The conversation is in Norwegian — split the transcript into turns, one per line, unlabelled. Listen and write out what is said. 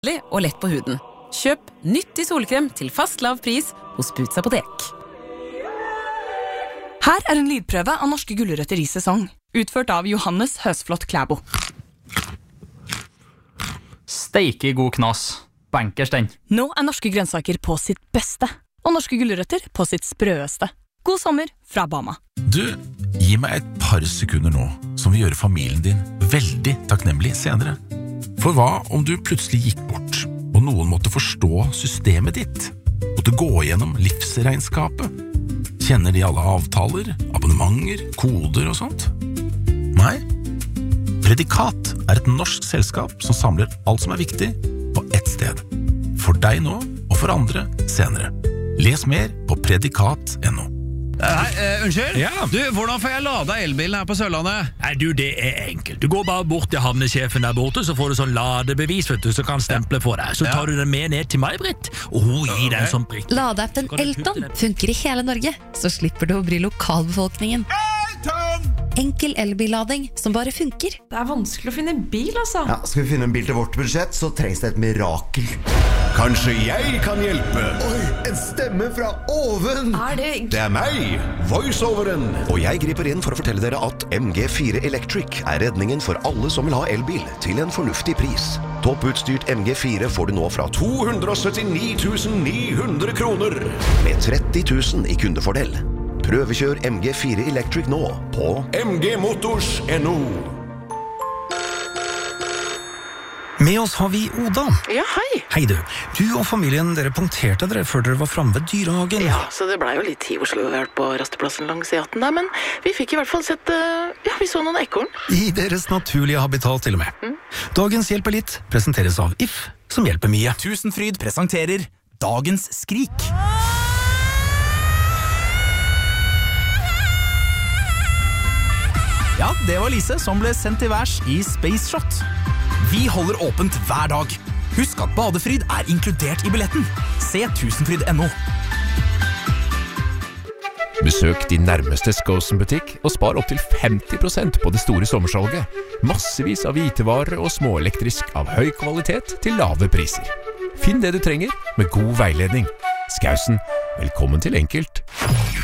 og lett på huden. Kjøp nyttig solkrem til fast lav pris hos Boots Apotek.
Her en lydprøve av norske gulrøtter i sesong, utført av Johannes Høsflot Klæbo.
Steike god knas. Bankers den.
Nå norske grønnsaker på sitt beste, og norske gulrøtter på sitt sprøeste. God sommer fra Bama.
Du, gi meg et par sekunder nå, som vil gjøre familien din veldig takknemlig senere. For hva om du plutselig gikk bort, og noen måtte forstå systemet ditt? Måtte gå gjennom livsregnskapet? Kjenner de alle avtaler, abonnementer, koder og sånt? Nei. Predikat et norsk selskap som samler alt som viktig på ett sted. For deg nå, og for andre senere. Les mer på predikat.no.
Hei, unnskyld?
Ja.
Du, hvordan får jeg lada elbilen her på Sørlandet?
Nei, du, det enkelt. Du går bare bort til havnesjefen der borte, så får du sånn ladebevis, vet du, så kan stemple på deg. Så tar du den med ned til May-Britt, og hun gir deg en sånn prikk.
Ladeappen Elton funker i hele Norge, så slipper du å bry lokalbefolkningen. Enkel elbillading som bare funker.
Det vanskelig å finne bil, altså.
Ja, skal vi finne en bil til vårt budsjett, så trengs det et mirakel.
Kanskje jeg kan hjelpe?
Oi, en stemme fra oven!
Det meg, voiceoveren.
Og jeg griper inn for å fortelle dere at MG4 Electric redningen for alle som vil ha elbil til en fornuftig pris. Topputstyrt MG4 får du nå fra
279 900 kroner.
Med 30 000 i kundefordel. Prøvekjør MG4 Electric nå på
mgmotors.no.
Med oss har vi Oda.
Ja, hei.
Hei du. Du og familien, dere punkterte dere før dere var fremme ved dyrehagen.
Ja, så det ble jo litt tid Oslo på rasteplassen langs E18 der, men vi fikk i hvert fall sett, vi så noen ekorn.
I deres naturlige habitat til og med. Dagens Hjelper litt presenteres av If, som hjelper mye.
Tusenfryd presenterer Dagens Skrik. Ja, det var Lise som ble sendt til værs i Space Shot. Vi holder åpent hver dag. Husk at badefryd inkludert i billetten. Se tusenfryd.no.
Besøk din nærmeste Skosen-butikk og spar opp til 50% på det store sommersalget. Massevis av hvitevarer og småelektrisk av høy kvalitet til lave priser. Finn det du trenger med god veiledning. Skausen, velkommen til Enkelt.